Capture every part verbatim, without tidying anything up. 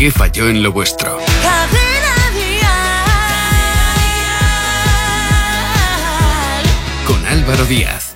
¿Qué falló en lo vuestro? Con Álvaro Díaz.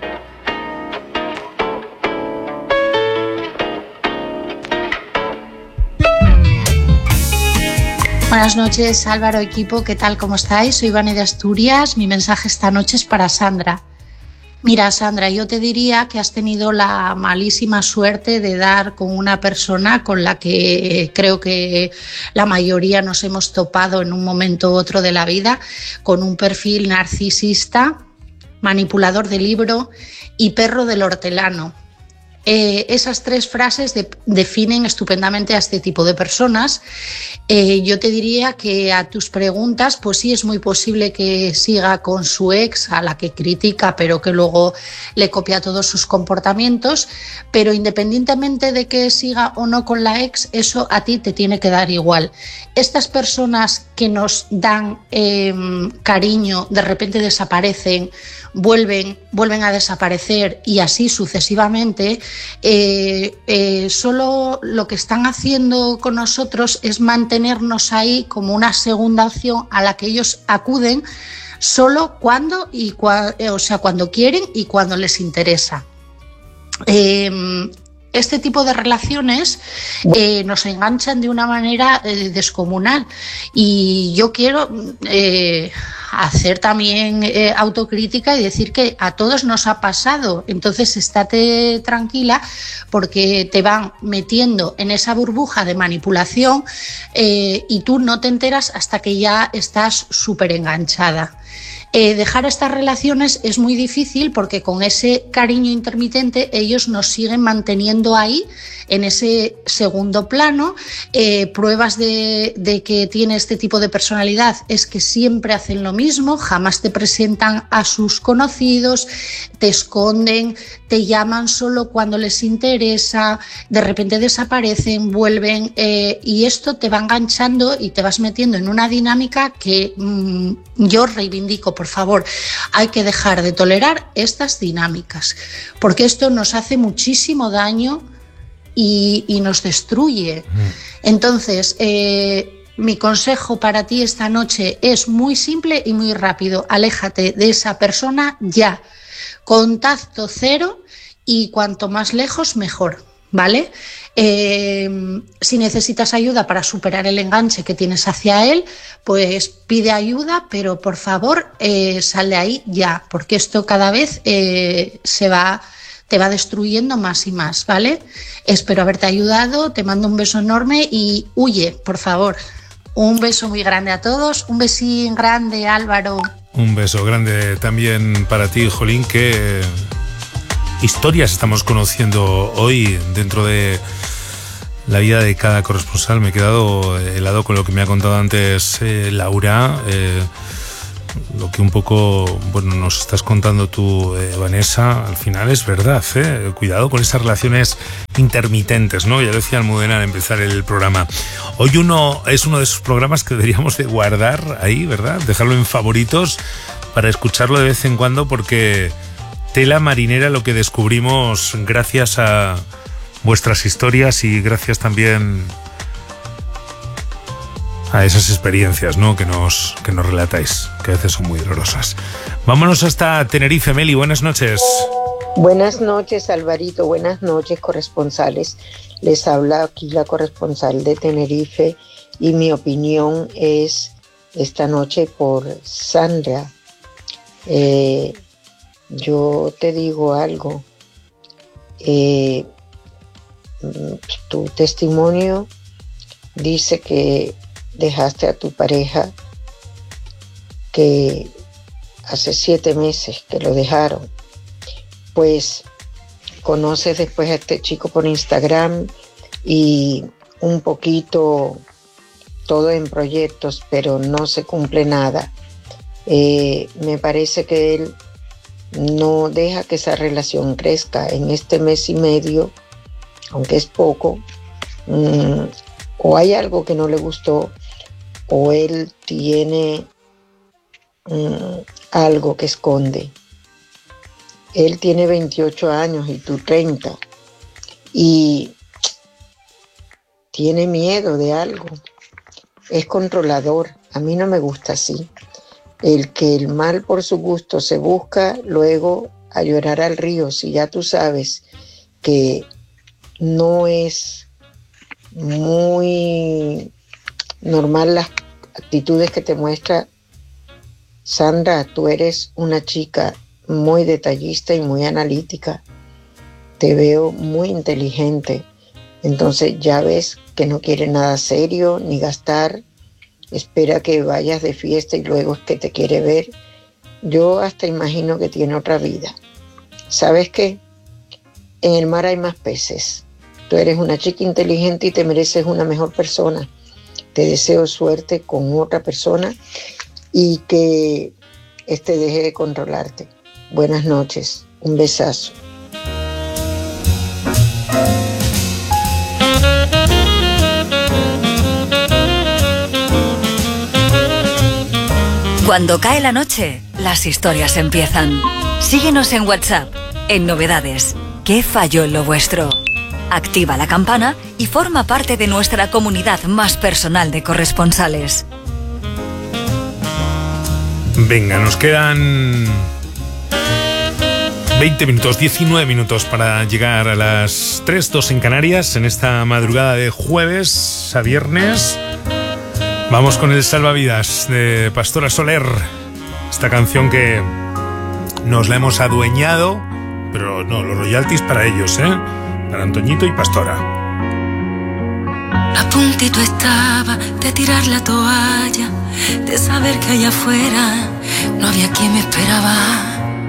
Buenas noches, Álvaro, equipo, ¿qué tal? ¿Cómo estáis? Soy Vane de Asturias. Mi mensaje esta noche es para Sandra. Mira, Sandra, yo te diría que has tenido la malísima suerte de dar con una persona con la que creo que la mayoría nos hemos topado en un momento u otro de la vida, con un perfil narcisista, manipulador de libro y perro del hortelano. Eh, esas tres frases de, definen estupendamente a este tipo de personas. Eh, yo te diría que a tus preguntas, pues sí es muy posible que siga con su ex, a la que critica, pero que luego le copia todos sus comportamientos, pero independientemente de que siga o no con la ex, eso a ti te tiene que dar igual. Estas personas que nos dan eh, cariño, de repente desaparecen, vuelven, vuelven a desaparecer y así sucesivamente, eh, eh, solo lo que están haciendo con nosotros es mantenernos ahí como una segunda opción a la que ellos acuden solo cuando, y cua, eh, o sea, cuando quieren y cuando les interesa. Eh, Este tipo de relaciones eh, nos enganchan de una manera eh, descomunal y yo quiero eh, hacer también eh, autocrítica y decir que a todos nos ha pasado. Entonces estate tranquila porque te van metiendo en esa burbuja de manipulación eh, y tú no te enteras hasta que ya estás súper enganchada. Eh, dejar estas relaciones es muy difícil porque con ese cariño intermitente ellos nos siguen manteniendo ahí en ese segundo plano. Eh, pruebas de, de que tiene este tipo de personalidad es que siempre hacen lo mismo, jamás te presentan a sus conocidos, te esconden, te llaman solo cuando les interesa, de repente desaparecen, vuelven eh, y esto te va enganchando y te vas metiendo en una dinámica que mmm, yo reivindico. Por favor, hay que dejar de tolerar estas dinámicas porque esto nos hace muchísimo daño y, y nos destruye. Entonces, eh, mi consejo para ti esta noche es muy simple y muy rápido. Aléjate de esa persona ya. Contacto cero y cuanto más lejos, mejor. ¿Vale? Eh, si necesitas ayuda para superar el enganche que tienes hacia él, pues pide ayuda, pero por favor eh, sal de ahí ya, porque esto cada vez eh, se va, te va destruyendo más y más, ¿vale? Espero haberte ayudado, te mando un beso enorme y huye, por favor. Un beso muy grande a todos, un besín grande, Álvaro. Un beso grande también para ti, Jolín, que historias estamos conociendo hoy dentro de la vida de cada corresponsal. Me he quedado helado con lo que me ha contado antes eh, Laura, eh, lo que un poco bueno, nos estás contando tú, eh, Vanessa, al final es verdad, eh. Cuidado con esas relaciones intermitentes, ¿no? Ya lo decía Almudena al empezar el programa. Hoy uno es uno de esos programas que deberíamos de guardar ahí, ¿verdad? Dejarlo en favoritos para escucharlo de vez en cuando porque tela marinera lo que descubrimos gracias a vuestras historias y gracias también a esas experiencias, ¿no? que nos, que nos relatáis, que a veces son muy dolorosas. Vámonos hasta Tenerife. Meli, buenas noches. Buenas noches, Alvarito. Buenas noches, corresponsales. Les habla aquí la corresponsal de Tenerife y mi opinión es esta noche por Sandra. Eh, Yo te digo algo, eh, tu testimonio dice que dejaste a tu pareja, que hace siete meses que lo dejaron, pues conoces después a este chico por Instagram y un poquito todo en proyectos, pero no se cumple nada. Eh, me parece que él no deja que esa relación crezca en este mes y medio, aunque es poco, um, o hay algo que no le gustó, o él tiene um, algo que esconde. Él tiene veintiocho años y tú treinta, y tiene miedo de algo, es controlador. A mí no me gusta así. El que el mal por su gusto se busca, luego a llorar al río. Si ya tú sabes que no es muy normal las actitudes que te muestra Sandra, tú eres una chica muy detallista y muy analítica. Te veo muy inteligente. Entonces ya ves que no quiere nada serio ni gastar. Espera que vayas de fiesta y luego es que te quiere ver. Yo hasta imagino que tiene otra vida. ¿Sabes qué? En el mar hay más peces. Tú eres una chica inteligente y te mereces una mejor persona. Te deseo suerte con otra persona y que este deje de controlarte. Buenas noches. Un besazo. Cuando cae la noche, las historias empiezan. Síguenos en WhatsApp, en Novedades. ¿Qué falló en lo vuestro? Activa la campana y forma parte de nuestra comunidad más personal de corresponsales. Venga, nos quedan veinte minutos, diecinueve minutos para llegar a las tres, dos en Canarias, en esta madrugada de jueves a viernes. Vamos con el Salvavidas de Pastora Soler. Esta canción que nos la hemos adueñado, pero no, los royalties para ellos, ¿eh? Para Antoñito y Pastora. A puntito estaba de tirar la toalla, de saber que allá afuera no había quien me esperaba.